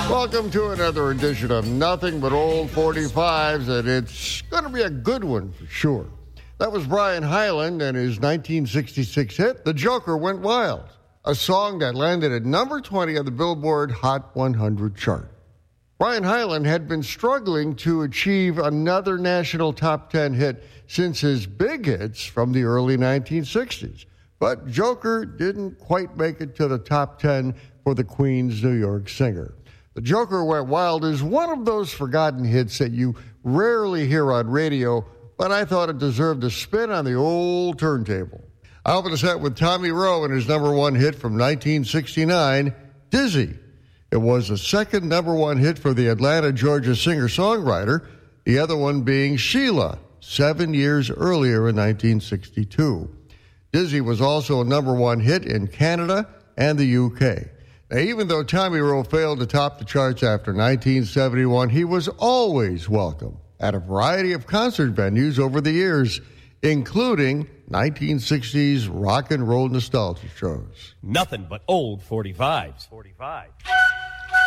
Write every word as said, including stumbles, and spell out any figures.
Welcome to another edition of Nothing But Old forty-fives, and it's going to be a good one for sure. That was Brian Hyland and his nineteen sixty-six hit, The Joker Went Wild, a song that landed at number twenty on the Billboard Hot one hundred chart. Brian Hyland had been struggling to achieve another national top ten hit since his big hits from the early nineteen sixties, but Joker didn't quite make it to the top ten for the Queens New York singer. The Joker Went Wild is one of those forgotten hits that you rarely hear on radio, but I thought it deserved a spin on the old turntable. I opened the set with Tommy Roe and his number one hit from nineteen sixty-nine, Dizzy. It was the second number one hit for the Atlanta, Georgia singer-songwriter, the other one being Sheila, seven years earlier in nineteen sixty-two. Dizzy was also a number one hit in Canada and the U K. Now, even though Tommy Roe failed to top the charts after nineteen seventy-one, he was always welcome at a variety of concert venues over the years, including nineteen sixties rock and roll nostalgia shows. Nothing but old forty-fives. forty-five.